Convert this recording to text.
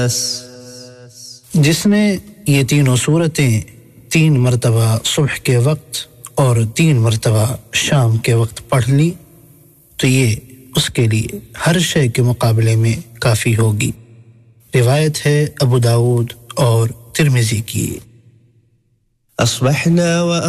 जिसने ये तीनों सूरतें 3 मर्तबा सुबह के वक्त और 3 मर्तबा शाम के वक्त पढ़ ली तो ये उसके लिए हर शय के मुकाबले में काफ़ी होगी। रिवायत है अबू दाऊद और तिर्मिज़ी की।